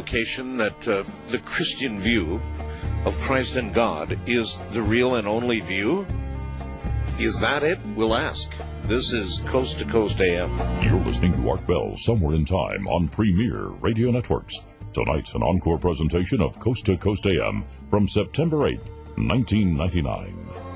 implication that the Christian view of Christ and God is the real and only view? Is that it? We'll ask. This is Coast to Coast AM. You're listening to Art Bell, Somewhere in Time on Premier Radio Networks. Tonight, an encore presentation of Coast to Coast AM from September 8th, 1999.